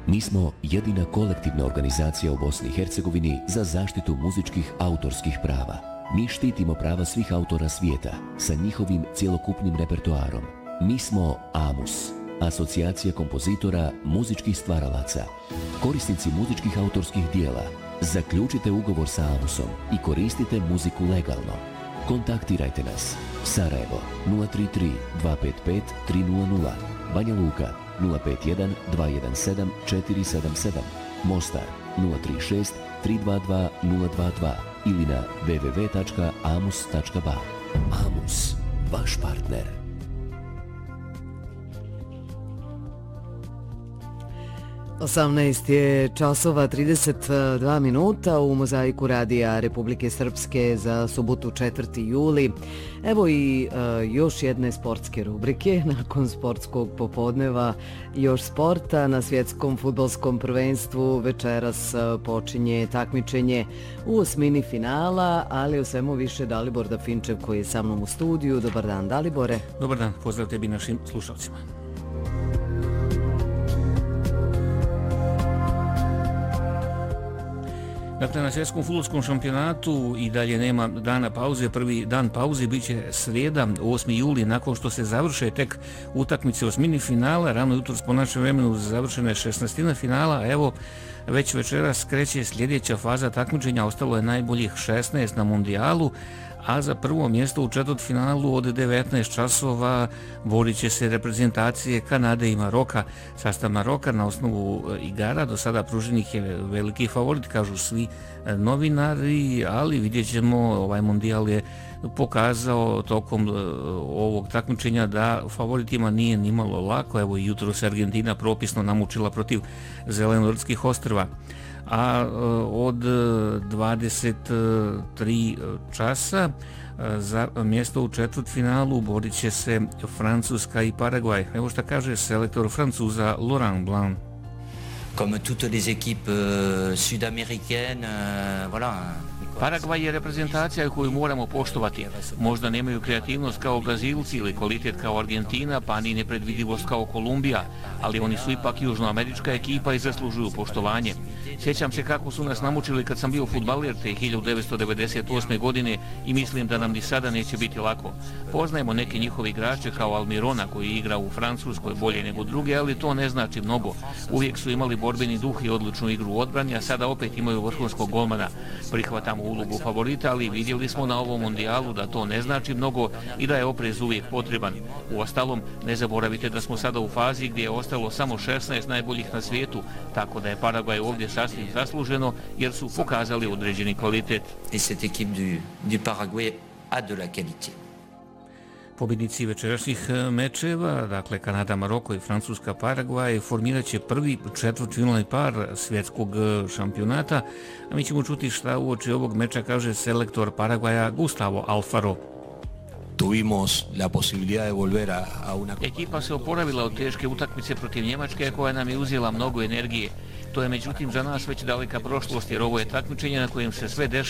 Mi smo jedina kolektivna organizacija u Bosni i Hercegovini za zaštitu muzičkih autorskih prava. Mi štitimo prava svih autora svijeta sa njihovim cjelokupnim repertoarom. Mi smo AMUS, Asocijacija kompozitora muzičkih stvaralaca. Korisnici muzičkih autorskih dijela, zaključite ugovor sa AMUS-om i koristite muziku legalno. Kontaktirajte nas. Sarajevo 033 255 300, Banja Luka 051 217 477, Mostar 036 322 022 ili na www.amus.ba. AMUS, vaš partner. 18 je časova 32 minuta u Mozaiku radija Republike Srpske za subotu 4. juli. Evo i još jedne sportske rubrike. Nakon sportskog popodneva još sporta na svjetskom fudbalskom prvenstvu. Večeras počinje takmičenje u osmini finala, ali o svemu više Dalibor Dafinčev koji je sa mnom u studiju. Dobar dan, Dalibore. Dobar dan, pozdrav tebi našim slušalcima. Dakle, na svjetskom fudbalskom šampionatu i dalje nema dana pauze. Prvi dan pauze bit će srijeda, 8. juli, nakon što se završe tek utakmice osmini finala. Rano jutros po našem vremenu završena je 16. finala, a evo već večeras kreće sljedeća faza takmičenja. Ostalo je najboljih 16 na mundijalu, a za prvo mjesto u četvrtfinalu od 19 časova borit će se reprezentacije Kanade i Maroka. Sastav Maroka na osnovu igara do sada pruženih je veliki favorit, kažu svi novinari, ali vidjet ćemo, ovaj mundijal je pokazao tokom ovog takmičenja da favoritima nije nimalo lako. Evo i jutro se Argentina propisno namučila protiv Zelenortskih ostrva. A od 23 časa za mjesto u četvrtfinalu borit će se Francuska i Paragvaj. Evo što kaže selektor Francuza Laurent Blanc. Comme toutes les équipes sud-américaines, voilà. Paragvaj je reprezentacija koju moramo poštovati. Možda nemaju kreativnost kao Brazilci ili kvalitet kao Argentina, pa ni nepredvidivost kao Kolumbija, ali oni su ipak južnoamerička ekipa i zaslužuju poštovanje. Sjećam se kako su nas namučili kad sam bio fudbaler te 1998. godine i mislim da nam ni sada neće biti lako. Poznajemo neke njihovi igrače kao Almirona koji igra u Francuskoj bolje nego druge, ali to ne znači mnogo. Uvijek su imali borbeni duh i odličnu igru u odbrani, a sada opet imaju vrhunskog golmana. Prihvatamo ulogu favorita, ali vidjeli smo na ovom mundijalu da to ne znači mnogo i da je oprez uvijek potreban. Uostalom, ne zaboravite da smo sada u fazi gdje je ostalo samo 16 najboljih na svijetu, tako da je Paragvaj ovdje sasvim zasluženo jer su pokazali određeni kvalitet. Et cette équipe du Paraguay a de la qualité. Pobjednici večerašnjih mečeva, dakle Kanada, Maroko i Francuska, Paragvaj, formirat će prvi četvrtfinalni par svjetskog šampionata, a mi ćemo čuti šta uoči ovog meča kaže selektor Paragvaja Gustavo Alfaro. Tuvimos la posibilidad de volver a una... Ekipa se oporavila od teške utakmice protiv Njemačke koja nam je uzela mnogo energije. To je međutim za nas već daleka prošlost jer ovo je takmičenje na kojem se sve dešava